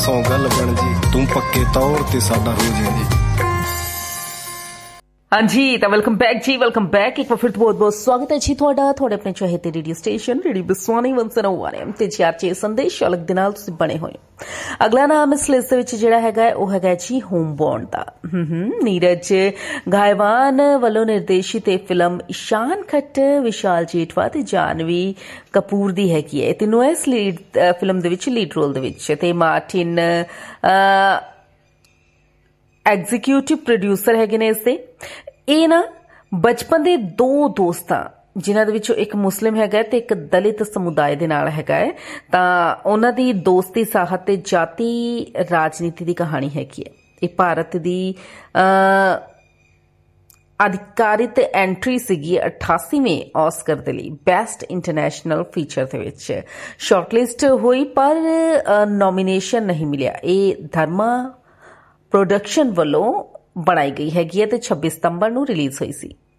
ਸੌ ਗੱਲ ਬਣ ਜੀ ਤੂੰ ਪੱਕੇ ਤੌਰ ਤੇ ਸਾਡਾ ਹੋ ਜਾਏਂਗੀ। हाँ जी, तो वेलकम बैक एक बार फिर बहुत बहुत स्वागत है जी थोड़े अपने चाहते रेडियो स्टेशन रेडियो बिस्वानी 101 ਤੇ ਚਾਰਚੇ ਸੰਦੇਸ਼ ਅਲੱਗ ਦੇ ਨਾਲ ਤੁਸੀਂ ਬਣੇ ਹੋਏ। ਅਗਲਾ ਨਾਮ ਇਸ ਲਿਸਟ ਵਿੱਚ ਜਿਹੜਾ ਹੈਗਾ ਉਹ ਹੈਗਾ ਜੀ ਹੋਮਬੌਰਨ ਦਾ। ਨੀਰਜ ਗਾਇਵਾਨ ਵੱਲੋਂ ਨਿਰਦੇਸ਼ਿਤ ਇਹ ਫਿਲਮ ਇਸ਼ਾਨ ਖੱਟਰ, ਵਿਸ਼ਾਲ ਜੇਠਵਾ ਤੇ ਜਾਨਵੀ ਕਪੂਰ ਦੀ ਹੈਗੀ ਹੈ। ਤਿੰਨੋਂ ਇਸ ਫਿਲਮ ਦੇ ਵਿੱਚ ਲੀਡ ਰੋਲ ਦੇ ਵਿੱਚ ਤੇ ਮਾਰਟਿਨ ਐਗਜ਼ੀਕਿਊਟਿਵ ਪ੍ਰੋਡਿਊਸਰ ਹੈਗੇ ਨੇ ਇਸਦੇ। ਇਹ ਨਾ ਬਚਪਨ ਦੇ ਦੋ ਦੋਸਤਾਂ ਜਿਨ੍ਹਾਂ ਦੇ ਵਿੱਚੋਂ ਇੱਕ ਮੁਸਲਿਮ ਹੈਗਾ ਤੇ ਇੱਕ ਦਲਿਤ ਸਮੁਦਾਇ ਦੇ ਨਾਲ ਹੈਗਾ ਹੈ, ਤਾਂ ਉਹਨਾਂ ਦੀ ਦੋਸਤੀ ਸਾਹਤ ਤੇ ਜਾਤੀ ਰਾਜਨੀਤੀ ਦੀ ਕਹਾਣੀ ਹੈਗੀ ਹੈ। ਇਹ ਭਾਰਤ ਦੀ ਅਧਿਕਾਰਿਤ ਐਂਟਰੀ ਸੀਗੀ 88ਵੇਂ ਆਸਕਰ ਦੇ ਲਈ ਬੈਸਟ ਇੰਟਰਨੈਸ਼ਨਲ ਫੀਚਰ ਦੇ ਵਿੱਚ ਸ਼ਾਰਟਲਿਸਟ ਹੋਈ, ਪਰ ਨੋਮੀਨੇਸ਼ਨ ਨਹੀਂ ਮਿਲਿਆ। ਇਹ ਧਰਮਾ प्रोडक्शन वालों बनाई गई हैगी है ते 26 सितंबर नूं रिलीज हुई सी।